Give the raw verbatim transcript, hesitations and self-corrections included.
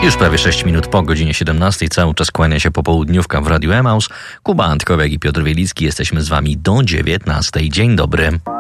Już prawie sześć minut po godzinie siedemnastej, cały czas kłania się popołudniówka w Radiu Emaus. Kuba Antkowiak i Piotr Wielicki, jesteśmy z wami do dziewiętnastej. Dzień dobry.